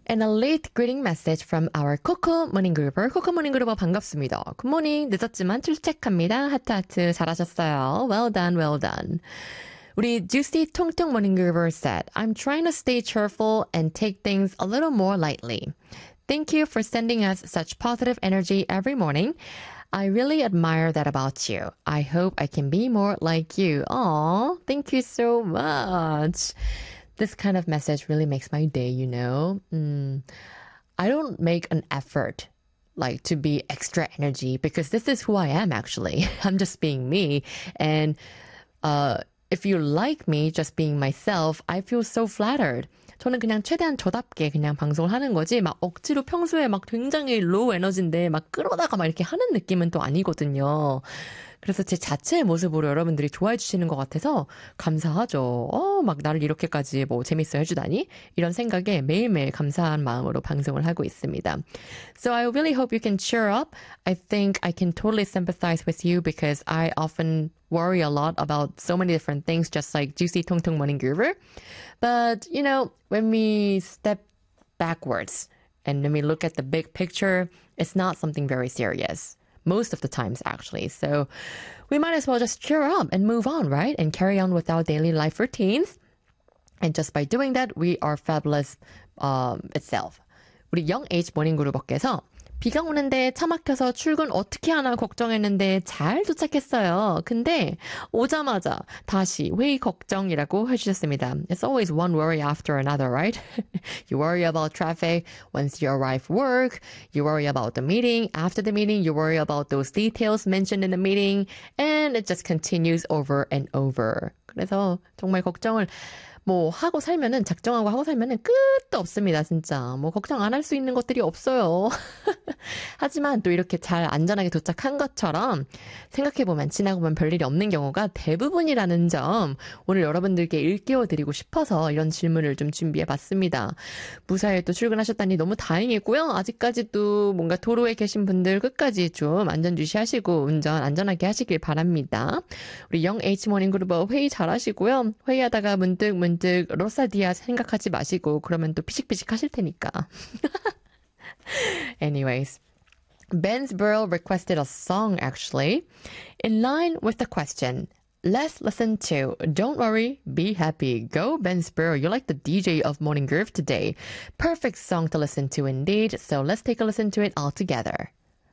And a late greeting message from our Coco Morning Groover. Coco Morning Groover 반갑습니다. Good morning. 늦었지만 출첵합니다. 하트 잘하셨어요. Well done, well done. 우리 Juicy 통통 Morning Groover said, I'm trying to stay cheerful and take things a little more lightly. Thank you for sending us such positive energy every morning. I really admire that about you. I hope I can be more like you. Aw, thank you so much. This kind of message really makes my day, you know. I don't make an effort like to be extra energy because this is who I am actually. I'm just being me. And if you like me just being myself, I feel so flattered. 저는 그냥 최대한 저답게 그냥 방송을 하는 거지 막 억지로 평소에 막 굉장히 로우 에너지인데 막 끌어다가 막 이렇게 하는 느낌은 또 아니거든요. 그래서 제 자체의 모습으로 여러분들이 좋아해 주시는 것 같아서 감사하죠. 막 나를 이렇게까지 뭐 재밌어 해주다니? 이런 생각에 매일매일 감사한 마음으로 방송을 하고 있습니다. So I really hope you can cheer up. I think I can totally sympathize with you because I often worry a lot about so many different things just like Juicy 통통 Morning Groover. But, you know, when we step backwards and when we look at the big picture, it's not something very serious. Most of the times, actually. So we might as well just cheer up and move on, right? And carry on with our daily life routines. And just by doing that, we are fabulous itself. 우리 Young H 모닝 그룹어께서 비가 오는데 차 막혀서 출근 어떻게 하나 걱정했는데 잘 도착했어요. 근데 오자마자 다시 회의 걱정이라고 해주셨습니다. It's always one worry after another, right? You worry about traffic once you arrive work. You worry about the meeting. After the meeting, you worry about those details mentioned in the meeting. And it just continues over and over. 그래서 정말 걱정을 뭐 하고 살면은 작정하고 하고 살면은 끝도 없습니다. 진짜 뭐 걱정 안 할 수 있는 것들이 없어요. 하지만 또 이렇게 잘 안전하게 도착한 것처럼 생각해보면 지나고 보면 별일이 없는 경우가 대부분이라는 점 오늘 여러분들께 일깨워드리고 싶어서 이런 질문을 좀 준비해봤습니다. 무사히 또 출근하셨다니 너무 다행이고요. 아직까지도 뭔가 도로에 계신 분들 끝까지 좀 안전주시하시고 운전 안전하게 하시길 바랍니다. 우리 영 H 모닝그룹 회의 잘하시고요. 회의하다가 문득 로사디아 생각하지 마시고 그러면 또 피식피식 하실 테니까. Anyways, Ben's Burrow requested a song actually. In line with the question, let's listen to Don't Worry, Be Happy. Go Ben Burrow, you're like the DJ of Morning Groove today. Perfect song to listen to indeed, so let's take a listen to it all together.